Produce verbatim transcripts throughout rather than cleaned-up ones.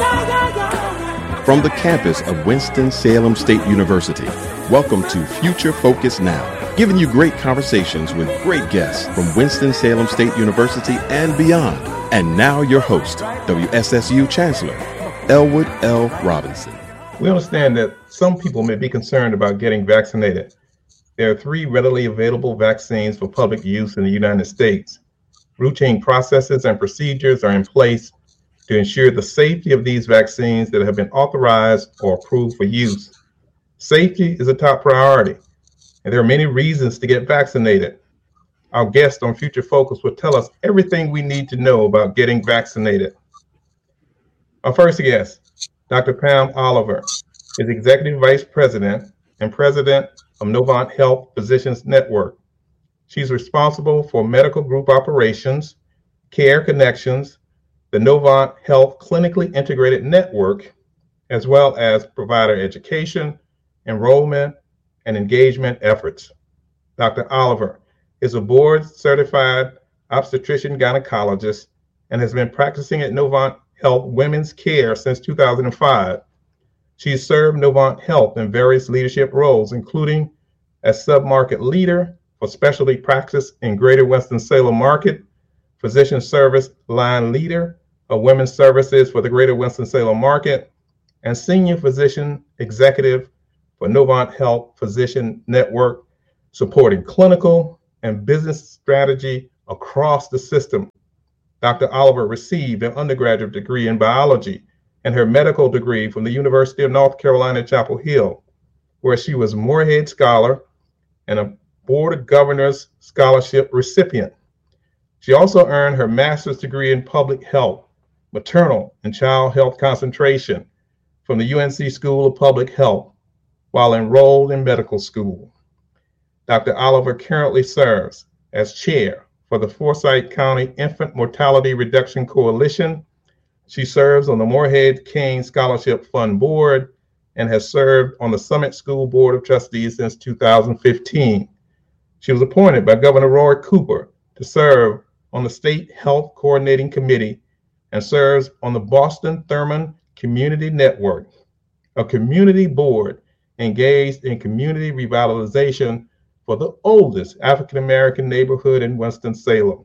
From the campus of Winston-Salem State University, welcome to Future Focus Now, giving you great conversations with great guests from Winston-Salem State University and beyond. And now your host, W S S U Chancellor, Elwood L. Robinson. We understand that some people may be concerned about getting vaccinated. There are three readily available vaccines for public use in the United States. Routine processes and procedures are in place to ensure the safety of these vaccines that have been authorized or approved for use. Safety is a top priority, and there are many reasons to get vaccinated. Our guest on Future Focus will tell us everything we need to know about getting vaccinated. Our first guest, Doctor Pam Oliver, is Executive Vice President and President of Novant Health Physicians Network. She's responsible for medical group operations, care connections, the Novant Health Clinically Integrated Network, as well as provider education, enrollment, and engagement efforts. Doctor Oliver is a board-certified obstetrician gynecologist and has been practicing at Novant Health Women's Care since two thousand five. She's served Novant Health in various leadership roles, including as sub-market leader for specialty practice in Greater Winston-Salem market, physician service line leader of women's services for the Greater Winston-Salem market, and senior physician executive for Novant Health Physician Network, supporting clinical and business strategy across the system. Doctor Oliver received an undergraduate degree in biology and her medical degree from the University of North Carolina, Chapel Hill, where she was Moorhead Scholar and a Board of Governors Scholarship recipient. She also earned her master's degree in public health, maternal and child health concentration from the U N C School of Public Health while enrolled in medical school. Doctor Oliver currently serves as chair for the Forsyth County Infant Mortality Reduction Coalition. She serves on the Moorhead King Scholarship Fund Board and has served on the Summit School Board of Trustees since two thousand fifteen. She was appointed by Governor Roy Cooper to serve on the State Health Coordinating Committee and serves on the Boston Thurman Community Network, a community board engaged in community revitalization for the oldest African-American neighborhood in Winston-Salem.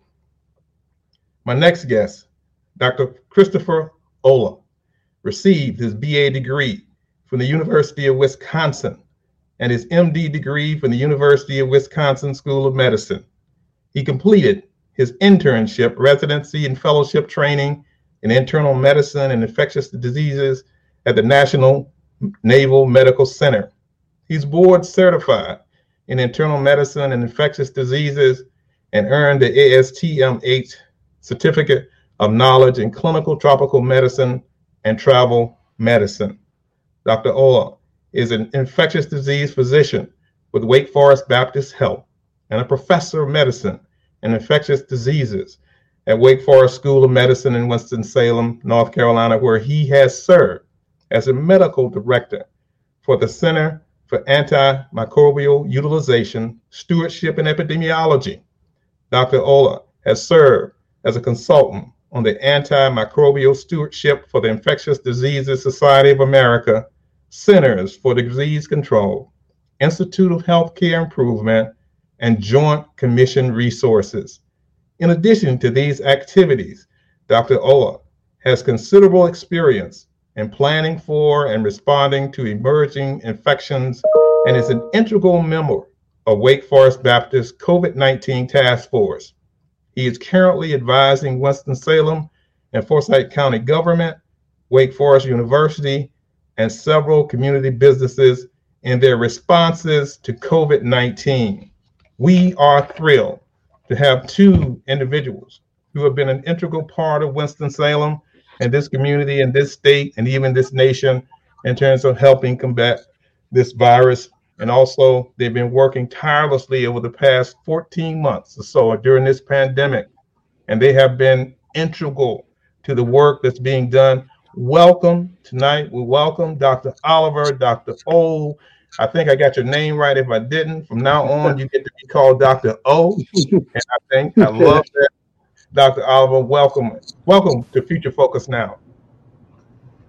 My next guest, Doctor Christopher Olah, received his B A degree from the University of Wisconsin and his M D degree from the University of Wisconsin School of Medicine. He completed his internship, residency, and fellowship training in internal medicine and infectious diseases at the National Naval Medical Center. He's board certified in internal medicine and infectious diseases and earned the A S T M H Certificate of Knowledge in Clinical Tropical Medicine and Travel Medicine. Doctor Olah is an infectious disease physician with Wake Forest Baptist Health and a professor of medicine and infectious diseases at Wake Forest School of Medicine in Winston-Salem, North Carolina, where he has served as a medical director for the Center for Antimicrobial Utilization, Stewardship, and Epidemiology. Doctor Olah has served as a consultant on the Antimicrobial Stewardship for the Infectious Diseases Society of America, Centers for Disease Control, Institute of Healthcare Improvement, and Joint Commission resources. In addition to these activities, Doctor Olah has considerable experience in planning for and responding to emerging infections and is an integral member of Wake Forest Baptist COVID nineteen Task Force. He is currently advising Winston-Salem and Forsyth County government, Wake Forest University, and several community businesses in their responses to COVID nineteen. We are thrilled to have two individuals who have been an integral part of Winston-Salem and this community and this state and even this nation in terms of helping combat this virus. And also, they've been working tirelessly over the past fourteen months or so during this pandemic, and they have been integral to the work that's being done. Welcome tonight. We welcome Doctor Oliver, Doctor O. I think I got your name right. If I didn't, from now on, you get to be called Doctor O. And I think I love that. Doctor Oliver, welcome. Welcome to Future Focus Now.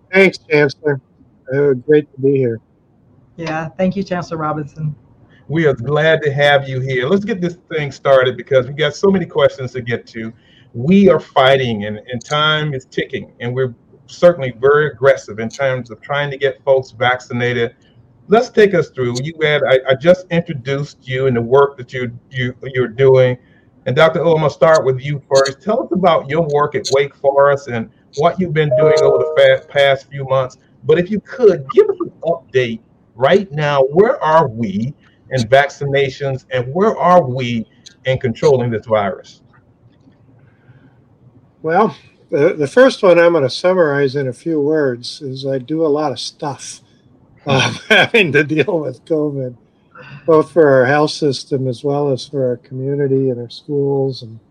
Thanks, Chancellor. Uh, great to be here. Yeah, thank you, Chancellor Robinson. We are glad to have you here. Let's get this thing started because we got so many questions to get to. We are fighting and, and time is ticking, and we're certainly very aggressive in terms of trying to get folks vaccinated. Let's take us through. You had I, I just introduced you and the work that you you you're doing. And Doctor O, I'm gonna start with you first. Tell us about your work at Wake Forest and what you've been doing over the past few months. But if you could give us an update right now, where are we in vaccinations and where are we in controlling this virus? Well, the, the first one I'm going to summarize in a few words is I do a lot of stuff uh, having to deal with COVID, both for our health system as well as for our community and our schools. And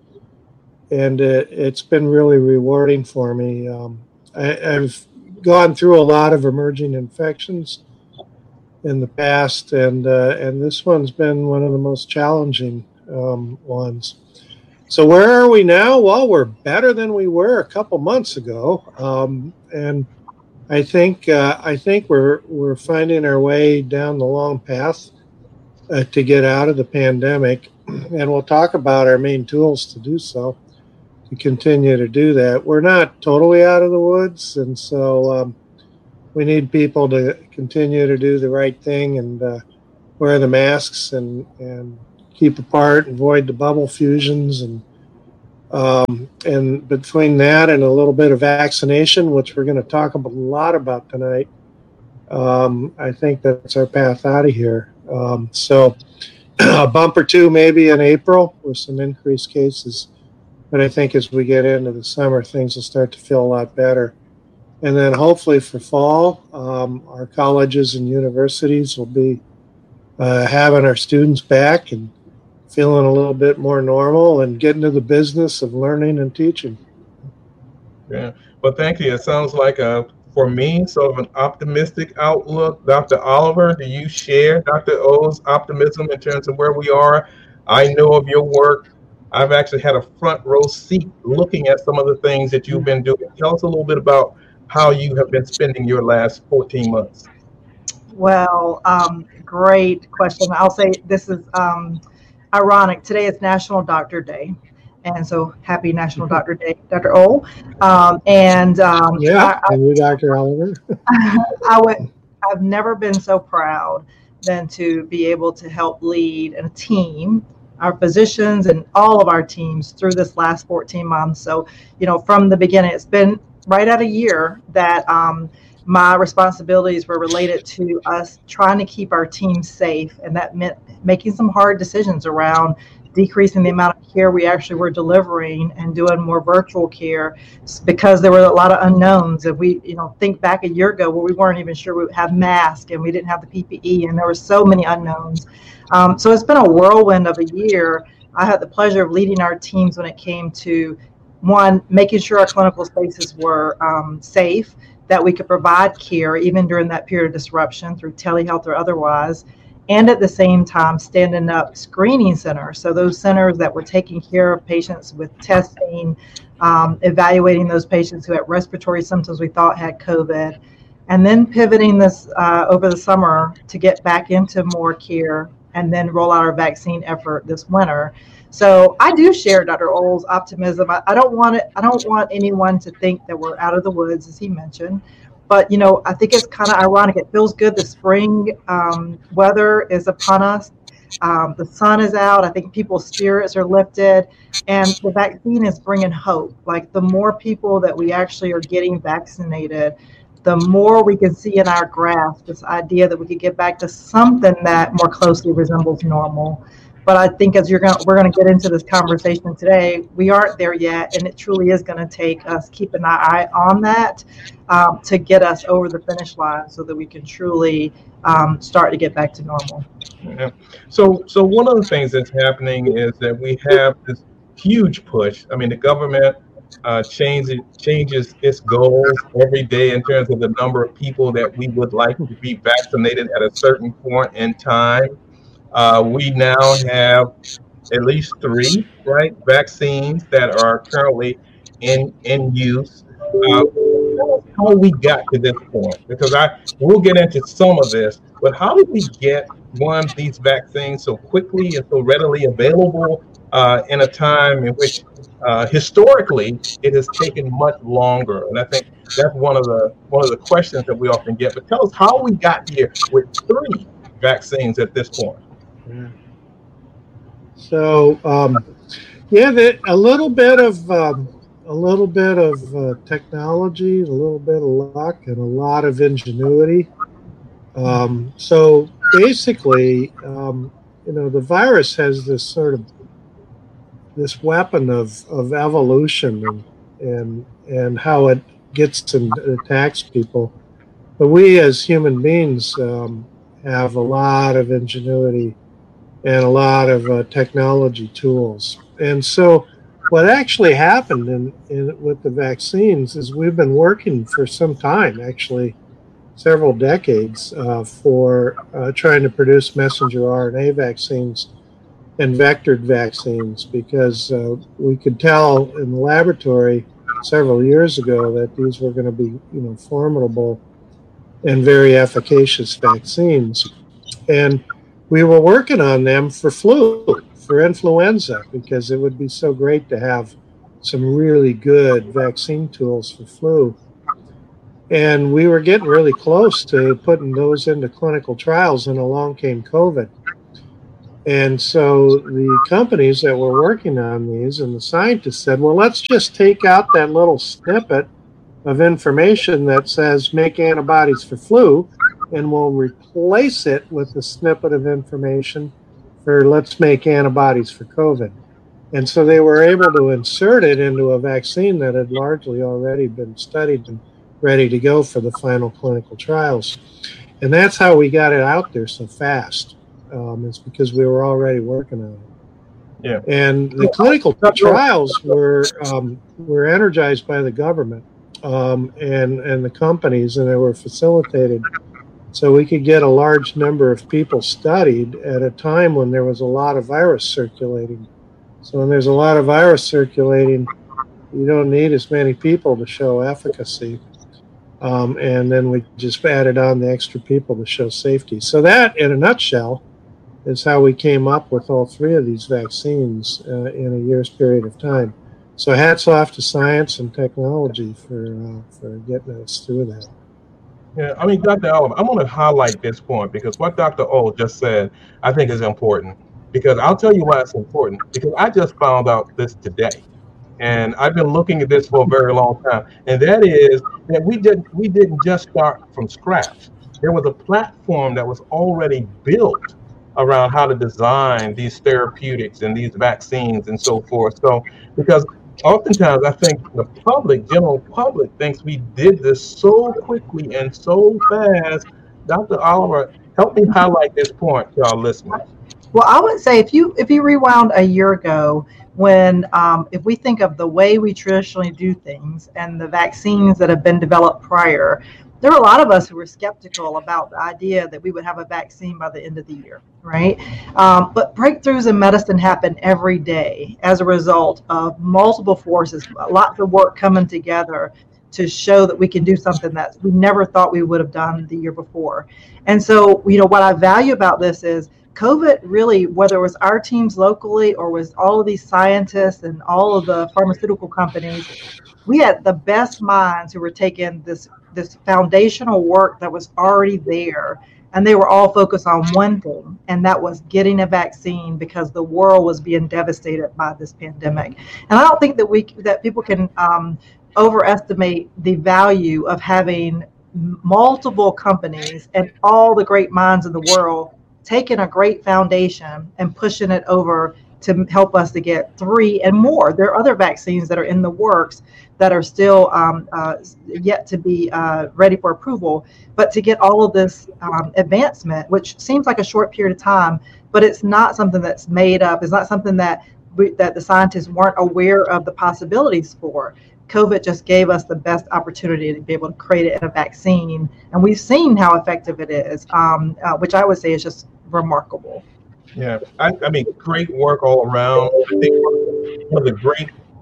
and it, it's been really rewarding for me. Um, I, I've gone through a lot of emerging infections in the past, and uh, and this one's been one of the most challenging um, ones. So where are we now? Well, we're better than we were a couple months ago, um, and I think uh, I think we're we're finding our way down the long path uh, to get out of the pandemic, and we'll talk about our main tools to do so, to continue to do that. We're not totally out of the woods, and so um, we need people to continue to do the right thing and uh, wear the masks and, and keep apart, avoid the bubble fusions, and um, and between that and a little bit of vaccination, which we're going to talk a lot about tonight, um, I think that's our path out of here. Um, so a bump or two maybe in April with some increased cases, but I think as we get into the summer, things will start to feel a lot better. And then hopefully for fall, um, our colleges and universities will be uh, having our students back and feeling a little bit more normal and getting to the business of learning and teaching. Yeah, well, thank you. It sounds like, a, for me, sort of an optimistic outlook. Doctor Oliver, do you share Doctor O's optimism in terms of where we are? I know of your work. I've actually had a front row seat looking at some of the things that you've been doing. Tell us a little bit about how you have been spending your last fourteen months. Well, um, great question. I'll say this is um, ironic. Today is National Doctor Day. And so happy National Doctor Day, Doctor O. Um, and um, yeah, I, and you, Doctor Oliver. I would, I've never been so proud than to be able to help lead a team, our physicians and all of our teams through this last fourteen months. So, you know, from the beginning, it's been right at a year that um, my responsibilities were related to us trying to keep our team safe. And that meant making some hard decisions around decreasing the amount of care we actually were delivering and doing more virtual care because there were a lot of unknowns. And we, you know, think back a year ago where we weren't even sure we would have masks and we didn't have the P P E and there were so many unknowns. Um, so it's been a whirlwind of a year. I had the pleasure of leading our teams when it came to, one, making sure our clinical spaces were um, safe, that we could provide care even during that period of disruption through telehealth or otherwise, and at the same time standing up screening centers. So those centers that were taking care of patients with testing, um, evaluating those patients who had respiratory symptoms we thought had COVID, and then pivoting this uh, over the summer to get back into more care and then roll out our vaccine effort this winter. So I do share Doctor O's optimism. I, I don't want it. I don't want anyone to think that we're out of the woods, as he mentioned. But, you know, I think it's kind of ironic. It feels good. The spring um, weather is upon us. Um, the sun is out. I think people's spirits are lifted. And the vaccine is bringing hope. Like the more people that we actually are getting vaccinated, the more we can see in our grasp this idea that we could get back to something that more closely resembles normal. But I think as you're going, we're going to get into this conversation today, we aren't there yet, and it truly is going to take us keeping our eye on that um, to get us over the finish line, so that we can truly um, start to get back to normal. Yeah. So, so one of the things that's happening is that we have this huge push. I mean, the government uh, changes changes its goals every day in terms of the number of people that we would like to be vaccinated at a certain point in time. Uh, we now have at least three, right, vaccines that are currently in in use. Uh, tell us how we got to this point, because I we'll get into some of this, but how did we get one these vaccines so quickly and so readily available uh, in a time in which uh, historically it has taken much longer? And I think that's one of the one of the questions that we often get. But tell us how we got here with three vaccines at this point. Yeah. So, um, yeah, that a little bit of um, a little bit of uh, technology, a little bit of luck, and a lot of ingenuity. Um, so basically, um, you know, the virus has this sort of this weapon of, of evolution and and and how it gets and attacks people. But we as human beings um, have a lot of ingenuity and a lot of uh, technology tools. And so what actually happened in, in with the vaccines is we've been working for some time, actually several decades, uh, for uh, trying to produce messenger R N A vaccines and vectored vaccines, because uh, we could tell in the laboratory several years ago that these were going to be, you know, formidable and very efficacious vaccines. And we were working on them for flu, for influenza, because it would be so great to have some really good vaccine tools for flu. And we were getting really close to putting those into clinical trials, and along came COVID. And so the companies that were working on these and the scientists said, well, let's just take out that little snippet of information that says make antibodies for flu, and we'll replace it with a snippet of information for let's make antibodies for COVID. And so they were able to insert it into a vaccine that had largely already been studied and ready to go for the final clinical trials. And that's how we got it out there so fast. Um, it's because we were already working on it. Yeah. And the clinical trials were um, were energized by the government um, and, and the companies, and they were facilitated so we could get a large number of people studied at a time when there was a lot of virus circulating. So when there's a lot of virus circulating, you don't need as many people to show efficacy. Um, and then we just added on the extra people to show safety. So that, in a nutshell, is how we came up with all three of these vaccines uh, in a year's period of time. So hats off to science and technology for uh, for getting us through that. Yeah, I mean, Doctor Oliver, I'm going to highlight this point because what Doctor O just said, I think is important. Because I'll tell you why it's important. Because I just found out this today. And I've been looking at this for a very long time. And that is that we didn't we didn't just start from scratch. There was a platform that was already built around how to design these therapeutics and these vaccines and so forth. So, because oftentimes I think the public, general public, thinks we did this so quickly and so fast. Doctor Oliver, help me highlight this point to our listeners. Well, I would say if you if you rewound a year ago, when um, if we think of the way we traditionally do things and the vaccines that have been developed prior, there were a lot of us who were skeptical about the idea that we would have a vaccine by the end of the year, right? Um, but breakthroughs in medicine happen every day as a result of multiple forces, lots of work coming together to show that we can do something that we never thought we would have done the year before. And so, you know, what I value about this is COVID really, whether it was our teams locally or was all of these scientists and all of the pharmaceutical companies, we had the best minds who were taking this this foundational work that was already there, and they were all focused on one thing, and that was getting a vaccine because the world was being devastated by this pandemic. And I don't think that we that people can um, overestimate the value of having multiple companies and all the great minds in the world taking a great foundation and pushing it over to help us to get three and more. There are other vaccines that are in the works that are still um, uh, yet to be uh, ready for approval, but to get all of this um, advancement, which seems like a short period of time, but it's not something that's made up. It's not something that we, that the scientists weren't aware of the possibilities for. COVID just gave us the best opportunity to be able to create it in a vaccine, and we've seen how effective it is, um, uh, which I would say is just remarkable. Yeah, I, I mean, great work all around. I think one of the great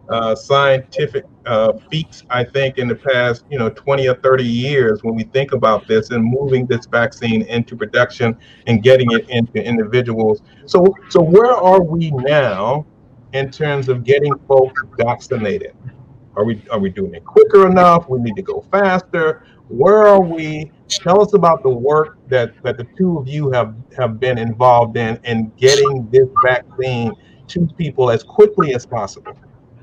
uh, scientific uh, feats, I think, in the past, you know, twenty or thirty years when we think about this and moving this vaccine into production and getting it into individuals. So, so where are we now in terms of getting folks vaccinated? Are we are we doing it quicker enough? We need to go faster. Where are we? Tell us about the work that, that the two of you have, have been involved in in getting this vaccine to people as quickly as possible.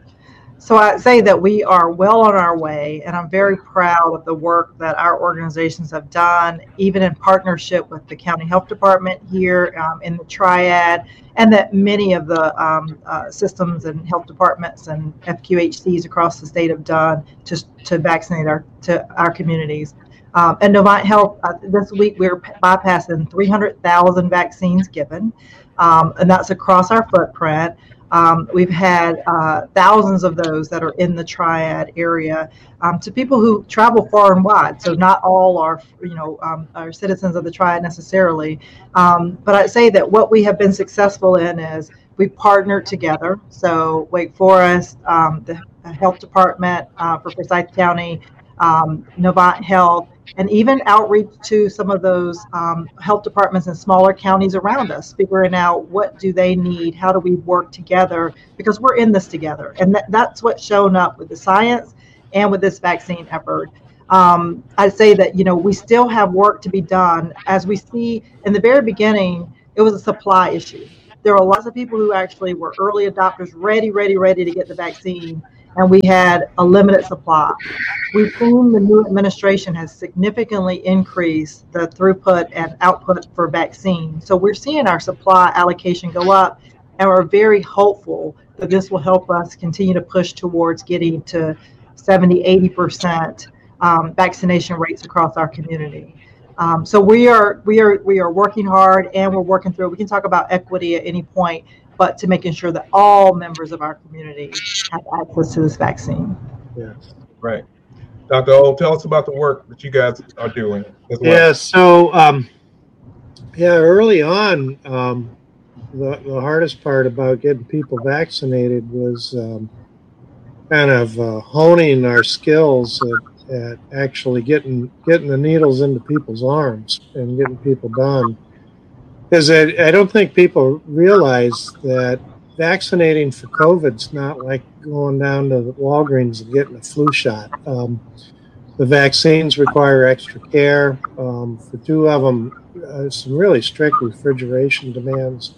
So I say that we are well on our way, and I'm very proud of the work that our organizations have done, even in partnership with the county health department here um, in the Triad, and that many of the um, uh, systems and health departments and F Q H Cs across the state have done to, to vaccinate our to our communities. Um, and Novant Health, uh, this week we're bypassing three hundred thousand vaccines given, um, and that's across our footprint. Um, we've had uh, thousands of those that are in the Triad area um, to people who travel far and wide. So not all are, you know, um, are citizens of the Triad necessarily. Um, but I'd say that what we have been successful in is we partnered together. So Wake Forest, um, the health department uh, for Forsyth County, um, Novant Health, and even outreach to some of those um, health departments in smaller counties around us, figuring out what do they need, how do we work together, because we're in this together. And that, that's what's shown up with the science and with this vaccine effort. Um, I'd say that, you know, we still have work to be done. As we see in the very beginning, it was a supply issue. There were lots of people who actually were early adopters, ready, ready, ready to get the vaccine. And we had a limited supply. We've seen the new administration has significantly increased the throughput and output for vaccines. So we're seeing our supply allocation go up, and we're very hopeful that this will help us continue to push towards getting to seventy, eighty percent um, vaccination rates across our community. Um, so we are we are we are working hard, and we're working through. We can talk about equity at any point, but to making sure that all members of our community have access to this vaccine. Yeah, right. Doctor O, tell us about the work that you guys are doing as well. Yeah, so, um, yeah, early on, um, the, the hardest part about getting people vaccinated was um, kind of uh, honing our skills at, at actually getting getting the needles into people's arms and getting people done. Because I, I don't think people realize that vaccinating for COVID's not like going down to the Walgreens and getting a flu shot. Um, the vaccines require extra care. Um, for two of them, uh, some really strict refrigeration demands.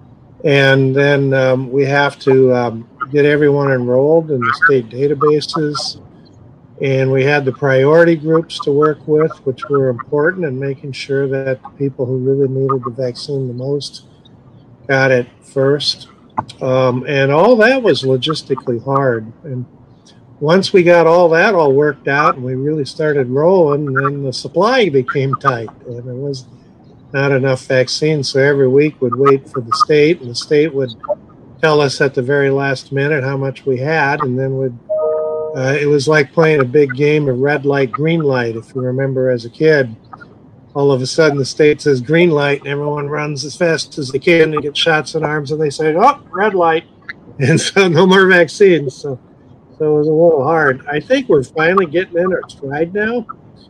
And then um, we have to um, get everyone enrolled in the state databases. And we had the priority groups to work with, which were important in making sure that the people who really needed the vaccine the most got it first. Um, and all that was logistically hard. And once we got all that all worked out and we really started rolling, then the supply became tight. And there was not enough vaccine. So every week we'd wait for the state, and the state would tell us at the very last minute how much we had, and then we'd Uh, it was like playing a big game of red light, green light. If you remember as a kid, all of a sudden the state says green light and everyone runs as fast as they can and get shots in arms, and they say, oh, red light. And so no more vaccines. So, so it was a little hard. I think we're finally getting in our stride now.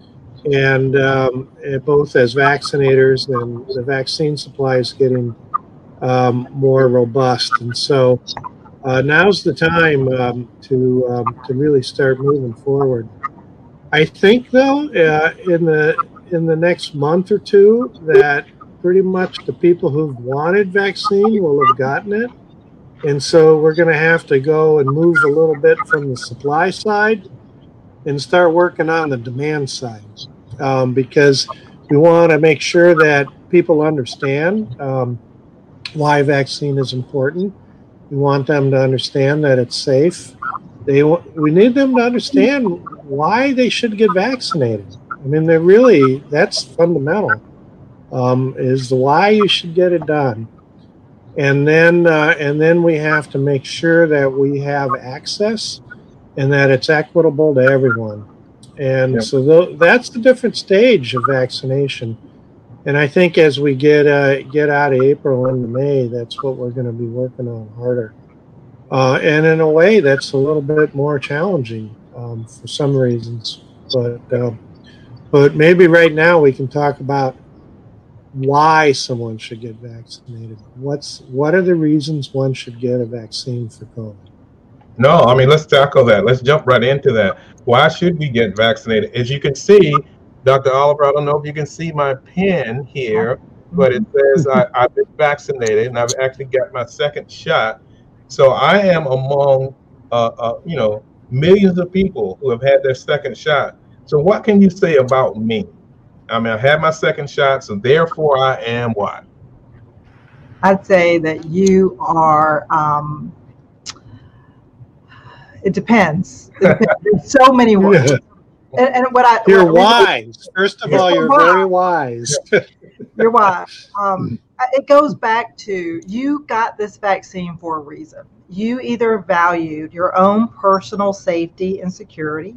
And um, both as vaccinators and the vaccine supply is getting um, more robust. And so Uh, now's the time um, to um, to really start moving forward. I think, though, uh, in the in the next month or two, that pretty much the people who've wanted vaccine will have gotten it, and so we're going to have to go and move a little bit from the supply side and start working on the demand side, um, because we want to make sure that people understand um, why vaccine is important. We want them to understand that it's safe. They we need them to understand why they should get vaccinated. I mean, they're really, that's fundamental, um, is why you should get it done. And then uh, and then we have to make sure that we have access and that it's equitable to everyone. And yep. so th- that's the different stage of vaccination. And I think as we get uh, get out of April into May, that's what we're going to be working on harder. Uh, and in a way, that's a little bit more challenging um, for some reasons. But uh, but maybe right now we can talk about why someone should get vaccinated. What's what are the reasons one should get a vaccine for COVID? No, I mean, let's tackle that. Let's jump right into that. Why should we get vaccinated? As you can see, Doctor Oliver, I don't know if you can see my pen here, but it says I, I've been vaccinated and I've actually got my second shot. So I am among, uh, uh, you know, millions of people who have had their second shot. So what can you say about me? I mean, I had my second shot, so therefore I am what? I'd say that you are, um, it depends. It depends. There's so many words. Yeah. And, and what I You're what, wise. First of all, you're very wise. You're wise. Um, it goes back to you got this vaccine for a reason. You either valued your own personal safety and security,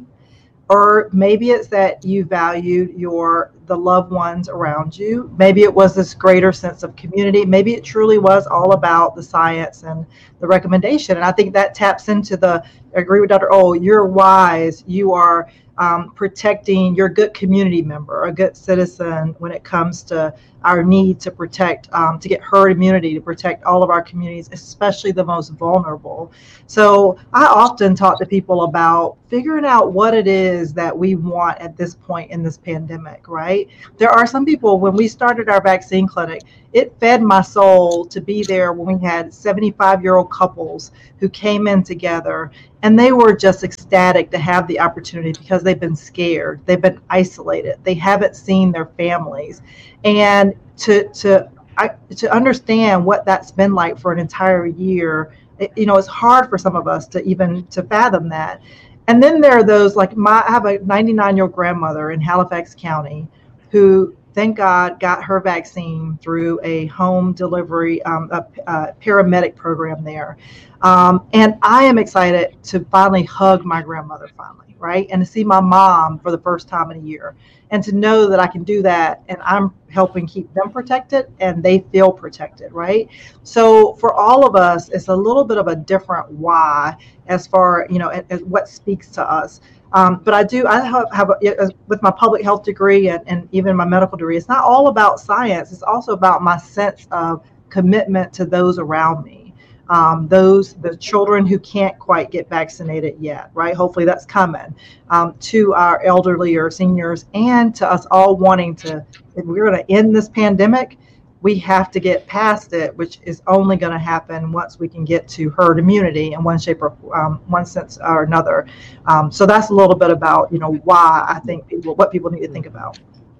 or maybe it's that you valued your the loved ones around you. Maybe it was this greater sense of community. Maybe it truly was all about the science and the recommendation. And I think that taps into the, I agree with Doctor O, you're wise. You are um, protecting your good community member, a good citizen when it comes to our need to protect, um, to get herd immunity, to protect all of our communities, especially the most vulnerable. So I often talk to people about figuring out what it is that we want at this point in this pandemic, right? There are some people, when we started our vaccine clinic, it fed my soul to be there when we had seventy-five-year-old couples who came in together, and they were just ecstatic to have the opportunity because they've been scared, they've been isolated, they haven't seen their families. And to to I, to understand what that's been like for an entire year, it, you know, it's hard for some of us to even to fathom that. And then there are those like my I have a ninety-nine-year-old grandmother in Halifax County who, thank God, got her vaccine through a home delivery, um, a, a paramedic program there. Um, and I am excited to finally hug my grandmother finally, right? And to see my mom for the first time in a year. And to know that I can do that and I'm helping keep them protected and they feel protected, right? So for all of us, it's a little bit of a different why as far, you know, as, as what speaks to us. Um, but I do, I have, have a, with my public health degree and, and even my medical degree, it's not all about science. It's also about my sense of commitment to those around me. Um, those, the children who can't quite get vaccinated yet, right? Hopefully that's coming, um, to our elderly or seniors and to us all wanting to, if we're going to end this pandemic, we have to get past it, which is only going to happen once we can get to herd immunity in one shape or um, one sense or another. Um, so that's a little bit about, you know, why I think people, what people need to think about.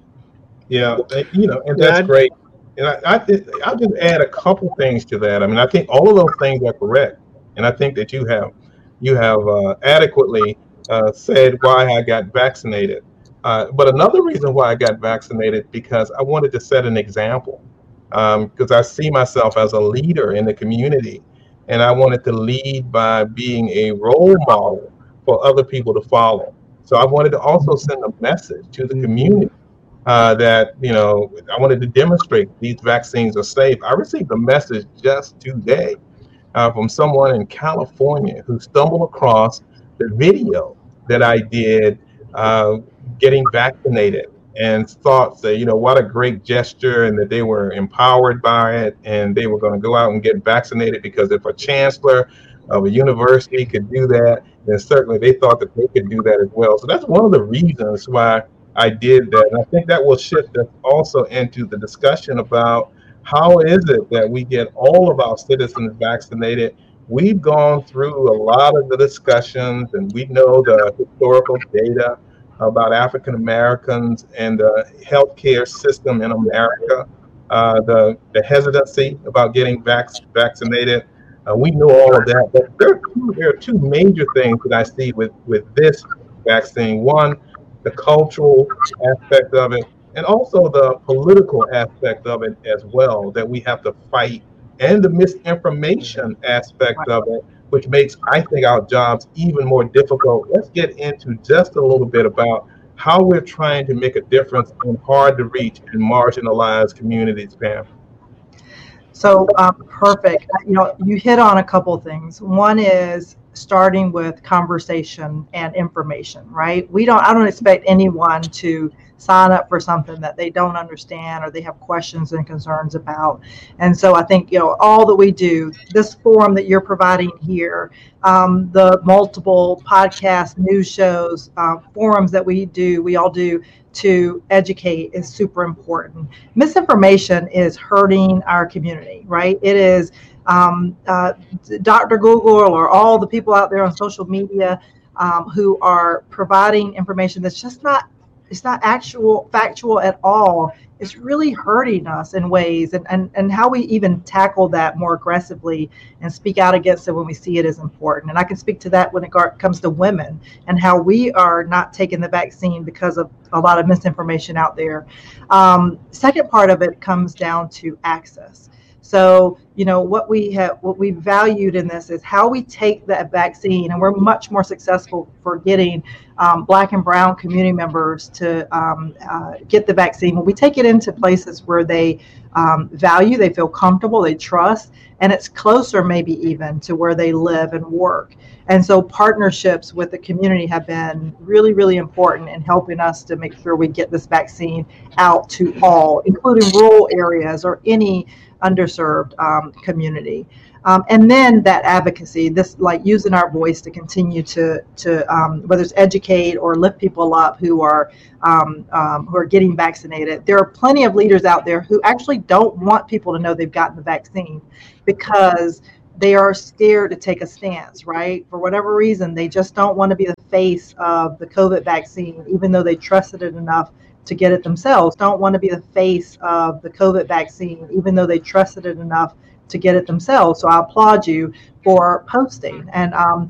Yeah, you know, and that's great. And I, I th- I'll just add a couple things to that. I mean, I think all of those things are correct, and I think that you have you have uh, adequately uh, said why I got vaccinated. Uh, but another reason why I got vaccinated because I wanted to set an example, because um, I see myself as a leader in the community, and I wanted to lead by being a role model for other people to follow. So I wanted to also send a message to the community. Uh, that, you know, I wanted to demonstrate these vaccines are safe. I received a message just today uh, from someone in California who stumbled across the video that I did uh, getting vaccinated and thought that, you know, what a great gesture and that they were empowered by it and they were going to go out and get vaccinated because if a chancellor of a university could do that, then certainly they thought that they could do that as well. So that's one of the reasons why I did that. And I think that will shift us also into the discussion about how is it that we get all of our citizens vaccinated. We've gone through a lot of the discussions and we know the historical data about African Americans and the healthcare system in America, uh, the, the hesitancy about getting vac- vaccinated. Uh, we know all of that, but there are, two, there are two major things that I see with, with this vaccine. One, the cultural aspect of it, and also the political aspect of it as well, that we have to fight, and the misinformation aspect of it, which makes, I think, our jobs even more difficult. Let's get into just a little bit about how we're trying to make a difference in hard to reach and marginalized communities, Pam. So um, perfect. You know, you hit on a couple things. One is starting with conversation and information, right? We don't, I don't expect anyone to sign up for something that they don't understand or they have questions and concerns about. And so I think, you know, all that we do, this forum that you're providing here, um, the multiple podcasts, news shows, uh, forums that we do, we all do to educate is super important. Misinformation is hurting our community, right? It is um, uh, Doctor Google or all the people out there on social media um, who are providing information that's just not, it's not actual, factual at all. It's really hurting us in ways, and, and, and how we even tackle that more aggressively and speak out against it when we see it is important. And I can speak to that when it comes to women and how we are not taking the vaccine because of a lot of misinformation out there. Um, second part of it comes down to access. So, you know, what we have, what we valued in this is how we take that vaccine, and we're much more successful for getting um, Black and Brown community members to um, uh, get the vaccine. When we take it into places where they um, value, they feel comfortable, they trust, and it's closer maybe even to where they live and work. And so partnerships with the community have been really, really important in helping us to make sure we get this vaccine out to all, including rural areas or any underserved um, community. Um, and then that advocacy, this like using our voice to continue to, to um, whether it's educate or lift people up who are um, um, who are getting vaccinated. There are plenty of leaders out there who actually don't want people to know they've gotten the vaccine because they are scared to take a stance, right? For whatever reason, they just don't want to be the face of the COVID vaccine, even though they trusted it enough to get it themselves, don't want to be the face of the COVID vaccine, even though they trusted it enough to get it themselves. So I applaud you for posting. And um,